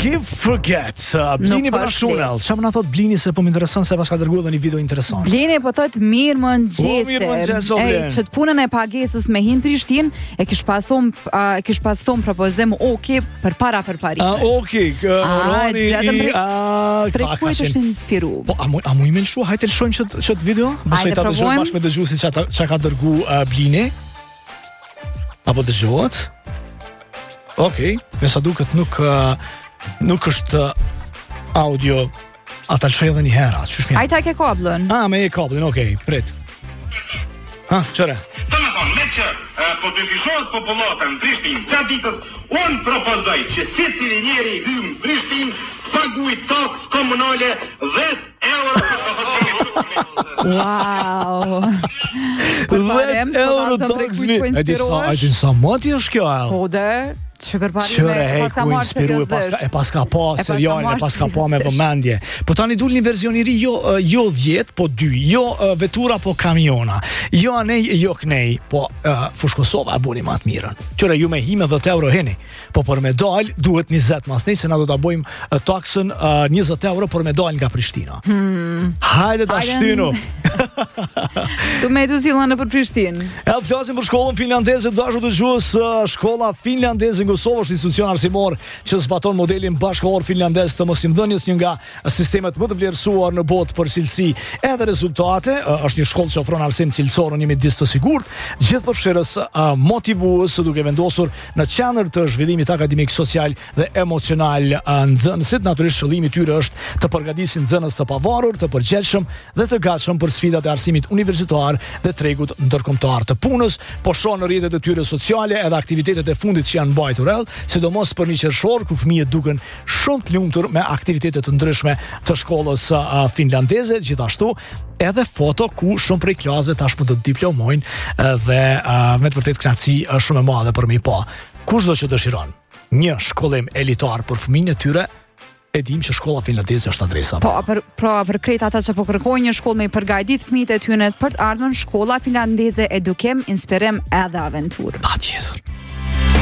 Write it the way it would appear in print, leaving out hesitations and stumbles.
Forgive, forget. Blini për shtunel. Çfarë më na thot Blini se po më intereson se pas ka dërguar edhe një video interesant. Blini po thot mirë mëngjese. Mirë mëngjes, o Blen. Ç't punën e pagesës me hin Prishtinë e kish pas thon propozim për para për pari. Okej, Roni Prej kujt është inspiru? Po, a mu i me lëshu? Hajte lëshojmë qët video? Mësoj ta dëgjojmë bashkë me dëgjuesit që ka dërgu Blini. Apo dëgjohet? Okej, me sa duket nuk është audio. Ata lëshoj edhe një herë. Ajta ke kablën. Me e kablën, okej, prit. Qëre? Të me thonë, me që po të fishohet popullata në Prishtinë, qatë ditës, unë propozoj që si cili njeri hymë Prishtinë, paguj taks komunale 10 euro Wow. 10 euro taks e di sa moti është kjo? Po dhe që përpari e paska pa serialin, e paska pa me vëmendje. Po tani dul një verzion i ri, jo 10, po 2, jo vetura, po kamiona, jo anej, jo knej, po Fush Kosova e buni ma të mirën. Qëre ju me hime 10 euro heni, po për me dal duhet 20 mas nej, se na do të bojmë taksën 20 euro për me dal nga Prishtina. Hajde ta shtynu. Tu me të zilën në për Prishtinë. Edhe të flasim për shkollën finlandeze, dashu të gjuhës shkolla finlandeze në Kosovë është institucion arsimor që zbaton modelin bashkëkohor finlandez të mosimdhënies, një nga sistemet më të vlerësuar në botë për cilësi edhe rezultate. Është një shkollë që ofron arsim cilësor në një midis të sigurt, gjithëpërfshirës motivues, duke vendosur në qendër të zhvillimit akademik, social dhe emocional nxënësit. Natyrisht qëllimi i tyre është të përgatisin nxënës të pavarur, të përgjegjshëm dhe të gatshëm për sfidat e arsimit universitar dhe tregut ndërkombëtar të punës, po shohën në rrjetet e tyre sociale edhe aktivitetet e fundit që janë mbajtur, sidomos për një qershor ku fëmijët duken shumë të lumtur me aktivitete të ndryshme të shkollës finlandeze, gjithashtu edhe foto ku shumë prej klasëve tashmë do të diplomojnë dhe me të vërtetë kënaqësi shumë e madhe për mi pa. Kushdo që dëshiron një shkollim elitar për fëmijën e tyre, e dim që shkolla finlandeze është adresa. Po, për krejt ata që po kërkojnë një shkollë me i përgatitur fëmijët e tyre për të ardhmen, shkolla finlandeze edukim, inspirim edhe aventurë. Patjetër.